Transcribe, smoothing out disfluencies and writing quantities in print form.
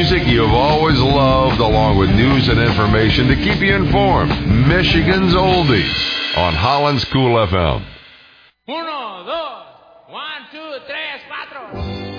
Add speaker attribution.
Speaker 1: music you've always loved, along with news and information to keep you informed. Michigan's Oldies on Holland's Cool FM.
Speaker 2: 1, 2, 1, 2, 3, 4.